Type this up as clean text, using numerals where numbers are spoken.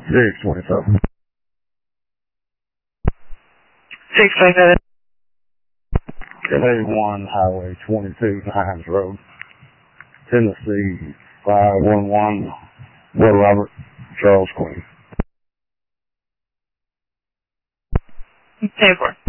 627. 627. A1 Highway 22, Hines Road, Tennessee 511, Will Robert, Charles Queen. 10-4.